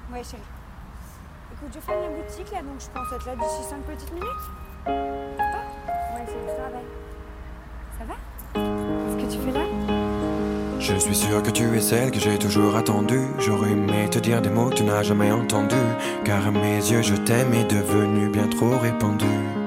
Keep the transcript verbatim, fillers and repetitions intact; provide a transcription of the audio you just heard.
Ouais, chérie. Écoute, je ferme la boutique là, donc je pense être là d'ici cinq petites minutes. Ah, ouais, c'est le travail. Ça va? Qu'est-ce que tu fais là? Je suis sûr que tu es celle que j'ai toujours attendue. J'aurais aimé te dire des mots que tu n'as jamais entendus, car à mes yeux je t'aime est devenu bien trop répandu.